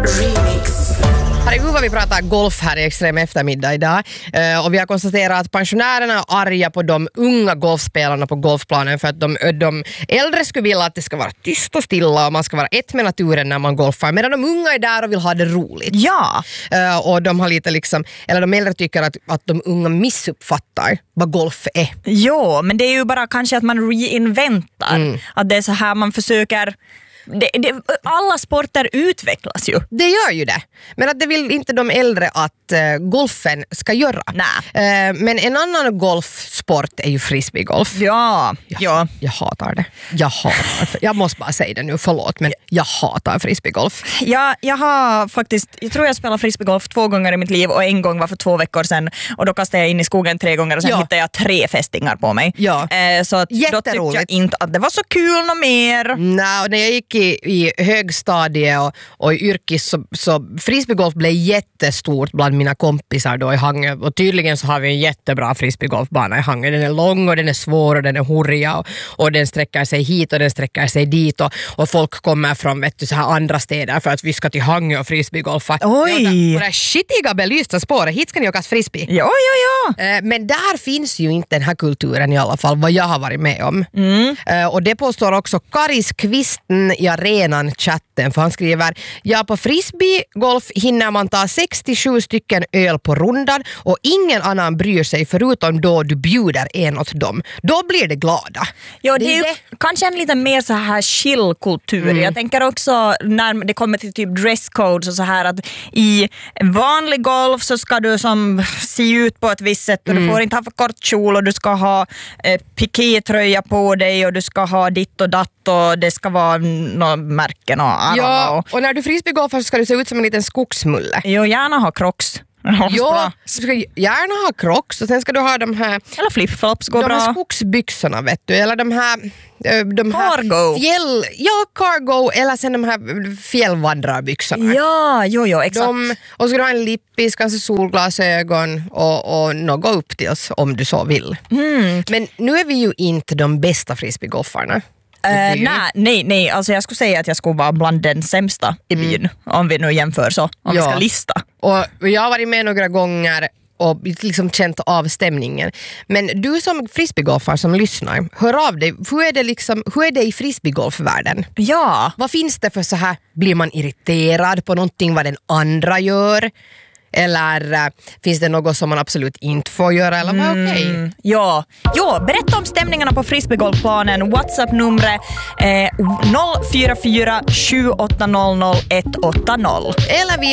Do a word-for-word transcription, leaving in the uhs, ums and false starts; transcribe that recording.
Herregud vad vi pratar golf här i Extrem eftermiddag idag. Uh, och vi har konstaterat att pensionärerna är arga på de unga golfspelarna på golfplanen för att de, de äldre skulle vilja att det ska vara tyst och stilla och man ska vara ett med naturen när man golfar, medan de unga är där och vill ha det roligt. Ja. Uh, och de har lite liksom, eller de äldre tycker att, att de unga missuppfattar vad golf är. Jo, men det är ju bara kanske att man reinventar. Mm. Att det är så här man försöker... Det, det, alla sporter utvecklas ju. Det gör ju det. Men att det vill inte de äldre att uh, golfen ska göra. Nej. Uh, men en annan golfsport är ju frisbeegolf. Ja. Jag, ja. jag hatar det. Jag hatar Jag måste bara säga det nu, förlåt, men jag hatar frisbeegolf. Ja, jag har faktiskt, jag tror jag spelat frisbeegolf två gånger i mitt liv och en gång var för två veckor sedan och då kastade jag in i skogen tre gånger och sen ja. hittade jag tre fästingar på mig. Ja. Uh, så att då tyckte jag inte att det var så kul något mer. Nej, när jag gick i, i högstadiet och, och i yrkes så, så frisbeegolf blev jättestort bland mina kompisar då i Hangö, och tydligen så har vi en jättebra frisbeegolfbana i Hangö. Den är lång och den är svår och den är hurriga och, och den sträcker sig hit och den sträcker sig dit och, och folk kommer från vet du, så här andra städer för att vi ska till Hangö och frisbeegolfa. Oj! Och det är skitiga belysta spåret, hit ska ni åka frisbee. Ja, ja, ja. Men där finns ju inte den här kulturen i alla fall, vad jag har varit med om. Mm. Och det påstår också Karis Kvisten i arenan chatten, för han skriver: ja, på frisbeegolf hinner man ta sextiosju stycken öl på rundan och ingen annan bryr sig förutom då du bjuder en åt dem. Då blir det glada. Ja, det, det är ju det. Kanske en lite mer så här chill-kultur. Mm. Jag tänker också när det kommer till typ dresscodes och så här att i vanlig golf så ska du som se ut på ett visst sätt och mm. du får inte ha för kort kjol och du ska ha eh, pikétröja på dig och du ska ha ditt och datt och det ska vara några märken och ja, och när du frisbeegolfar så ska du se ut som en liten skogsmulle. Jo, gärna ha crocs. Ja, så ska gärna ha crocs och sen ska du ha de här eller flipflops går de bra. De här skogsbyxorna vet du, eller de här de cargo. Här fjäll, ja, cargo eller sen de här fjällvandrarbyxorna. Ja, jo, jo, exakt. De, och så ska du ha en lippis, kanske solglasögon och, och något upp till oss om du så vill. Mm. Men nu är vi ju inte de bästa frisbeegolfarna. Uh, nej, nej, nej. Alltså jag skulle säga att jag skulle vara bland den sämsta i byn. Mm. Om vi nu jämför så. Om ja. vi ska lista. Och jag har varit med några gånger och liksom känt av stämningen. Men du som frisbeegolfar som lyssnar, hör av dig. Hur är det, liksom, hur är det i frisbeegolfvärlden? Ja. Vad finns det för så här? Blir man irriterad på någonting vad den andra gör? Eller äh, finns det något som man absolut inte får göra? Eller vad är okej? Mm, ja. ja, berätta om stämningarna på frisbeegolfplanen. WhatsApp-numret eh, noll fyra fyra sju åtta noll noll ett åtta noll. Eller vi